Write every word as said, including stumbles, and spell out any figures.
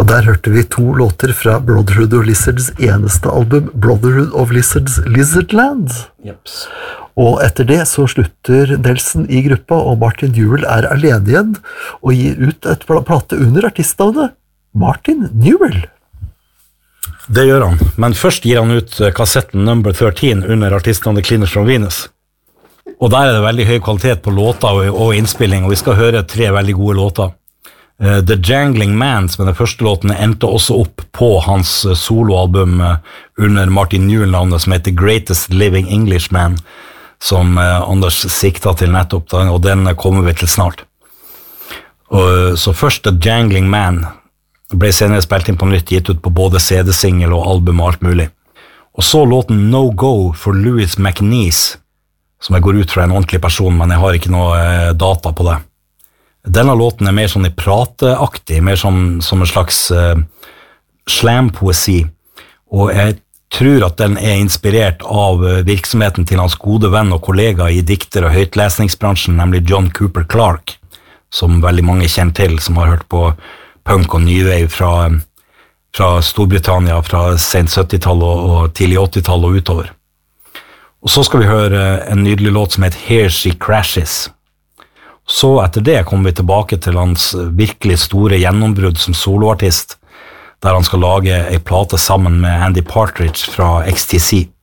Og der hørte vi to låter fra Brotherhood of Lizards eneste album, Brotherhood of Lizards Lizardland. Jeps. Og etter det så slutter Nelson i gruppa, og Martin Newell er alene igjen, og gir ut et plate under artistnavnet Martin Newell. Det gjør han, men først gir han ut kassetten number thirteen under artistnavnet Cleaners from Venus. Og der er det veldig høy kvalitet på låter og, og innspilling, og vi skal høre tre veldig gode låter. Uh, The Jangling Man, som er den første låten, endte også opp på hans uh, soloalbum uh, under Martin Newell-navnet, som heter Greatest Living Englishman, som uh, Anders sikta til nettopp, da, og den uh, kommer vi til snart. Uh, så først The Jangling Man ble senere spilt inn på nytt, gitt ut på både C D-single og album og alt mulig. Og så låten No Go for Louis MacNeese, som jeg går ut fra en ordentlig person, men jeg har ikke noe eh, data på det. Denne låten er mer sånn i prateaktig, mer som, som en slags eh, slam-poesi, og jeg tror at den er inspirert av virksomheten til hans gode venn og kollega i dikter- og høytlesningsbransjen, nemlig John Cooper Clarke, som veldig mange kjenner til, som har hørt på punk og nywave fra, fra Storbritannia, fra sent syttitallet og, og tidlig åttitallet og utover. Og så skal vi høre en nydelig låt som heter Here She Crashes. Så etter det kommer vi tilbake til hans virkelig store gjennombrudd som soloartist, der han skal lage en plate sammen med Andy Partridge fra X T C.